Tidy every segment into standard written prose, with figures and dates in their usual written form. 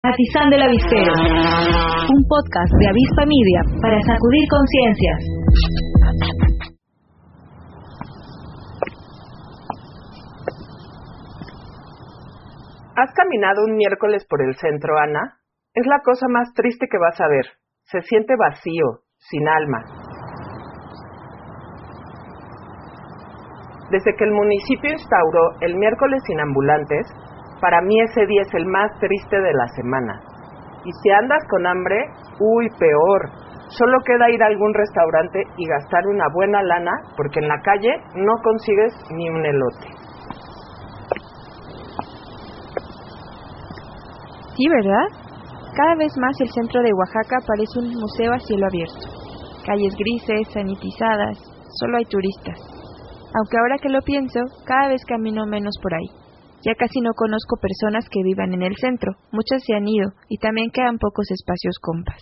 Atizando el Avispero, un podcast de Avispa Media para sacudir conciencias. ¿Has caminado un miércoles por el centro, Ana? Es la cosa más triste que vas a ver. Se siente vacío, sin alma. Desde que el municipio instauró el miércoles sin ambulantes, para mí ese día es el más triste de la semana. Y si andas con hambre, ¡uy, peor! Solo queda ir a algún restaurante y gastar una buena lana, porque en la calle no consigues ni un elote. Sí, ¿verdad? Cada vez más el centro de Oaxaca parece un museo a cielo abierto. Calles grises, sanitizadas, solo hay turistas. Aunque ahora que lo pienso, cada vez camino menos por ahí. Ya casi no conozco personas que vivan en el centro, muchas se han ido y también quedan pocos espacios compas.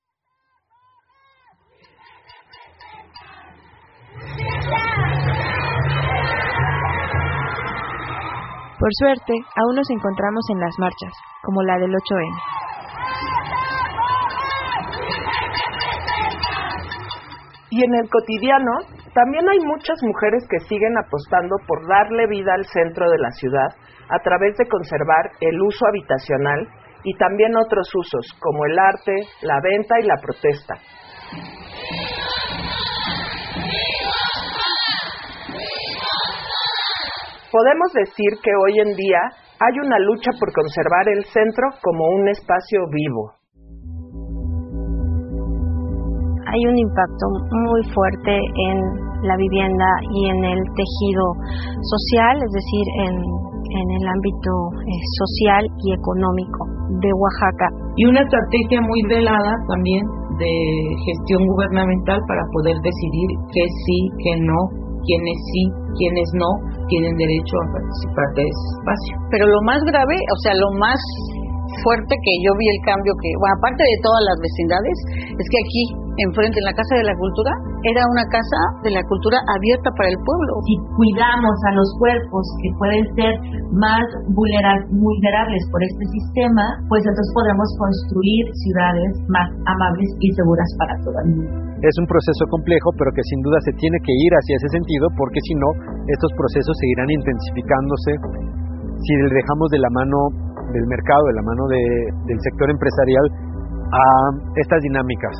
Por suerte, aún nos encontramos en las marchas, como la del 8M. Y en el cotidiano, también hay muchas mujeres que siguen apostando por darle vida al centro de la ciudad a través de conservar el uso habitacional y también otros usos, como el arte, la venta y la protesta. Podemos decir que hoy en día hay una lucha por conservar el centro como un espacio vivo. Hay un impacto muy fuerte en la vivienda y en el tejido social, es decir, en el ámbito social y económico de Oaxaca. Y una estrategia muy velada también de gestión gubernamental para poder decidir qué sí, qué no, quiénes sí, quiénes no tienen derecho a participar de ese espacio. Pero lo más grave, o sea, lo más fuerte que yo vi el cambio que, bueno, aparte de todas las vecindades, es que aquí, enfrente, en la Casa de la Cultura, era una casa de la cultura abierta para el pueblo. Si cuidamos a los cuerpos que pueden ser más vulnerables por este sistema, pues entonces podremos construir ciudades más amables y seguras para todo el mundo. Es un proceso complejo, pero que sin duda se tiene que ir hacia ese sentido, porque si no, estos procesos seguirán intensificándose si le dejamos de la mano del mercado, de la mano del sector empresarial a estas dinámicas.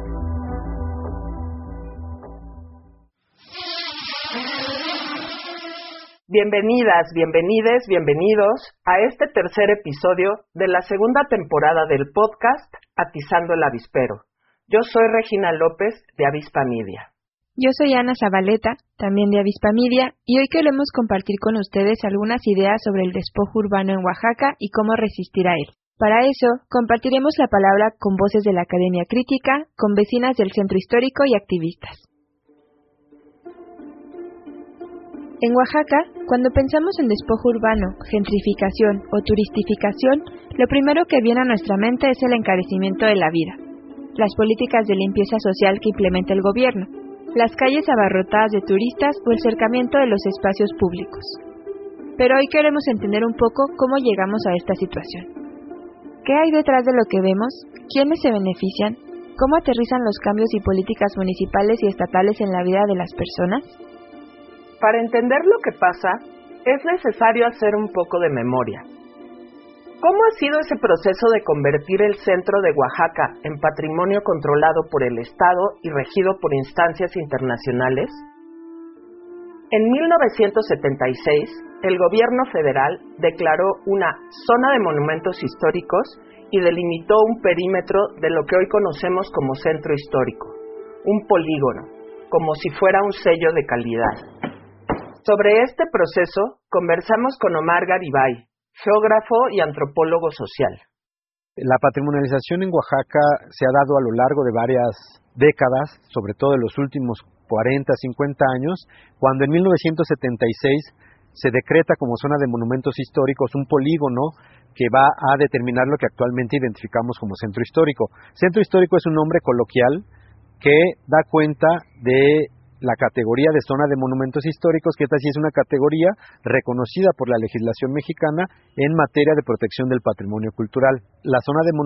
Bienvenidas, bienvenides, bienvenidos a este tercer episodio de la segunda temporada del podcast Atizando el Avispero. Yo soy Regina López de Avispa Media. Yo soy Ana Zabaleta, también de Avispa Media, y hoy queremos compartir con ustedes algunas ideas sobre el despojo urbano en Oaxaca y cómo resistir a él. Para eso, compartiremos la palabra con voces de la Academia Crítica, con vecinas del Centro Histórico y activistas. En Oaxaca, cuando pensamos en despojo urbano, gentrificación o turistificación, lo primero que viene a nuestra mente es el encarecimiento de la vida, las políticas de limpieza social que implementa el gobierno, las calles abarrotadas de turistas o el cercamiento de los espacios públicos. Pero hoy queremos entender un poco cómo llegamos a esta situación. ¿Qué hay detrás de lo que vemos? ¿Quiénes se benefician? ¿Cómo aterrizan los cambios y políticas municipales y estatales en la vida de las personas? Para entender lo que pasa, es necesario hacer un poco de memoria. ¿Cómo ha sido ese proceso de convertir el centro de Oaxaca en patrimonio controlado por el Estado y regido por instancias internacionales? En 1976, el gobierno federal declaró una zona de monumentos históricos y delimitó un perímetro de lo que hoy conocemos como centro histórico, un polígono, como si fuera un sello de calidad. Sobre este proceso conversamos con Omar Garibay, geógrafo y antropólogo social. La patrimonialización en Oaxaca se ha dado a lo largo de varias décadas, sobre todo en los últimos 40, 50 años, cuando en 1976 se decreta como zona de monumentos históricos un polígono que va a determinar lo que actualmente identificamos como centro histórico. Centro histórico es un nombre coloquial que da cuenta de la categoría de zona de monumentos históricos, que esta sí es una categoría reconocida por la legislación mexicana en materia de protección del patrimonio cultural. La zona de